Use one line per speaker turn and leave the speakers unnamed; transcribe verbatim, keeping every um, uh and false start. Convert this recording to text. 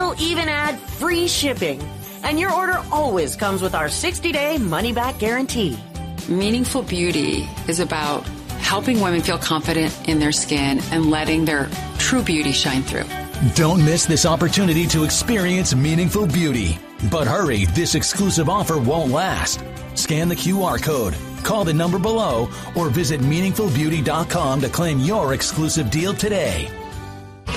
We'll even add free shipping. And your order always comes with our sixty-day money-back guarantee.
Meaningful Beauty is about helping women feel confident in their skin and letting their true beauty shine through.
Don't miss this opportunity to experience Meaningful Beauty. But hurry, this exclusive offer won't last. Scan the Q R code, call the number below, or visit meaningful beauty dot com to claim your exclusive deal today.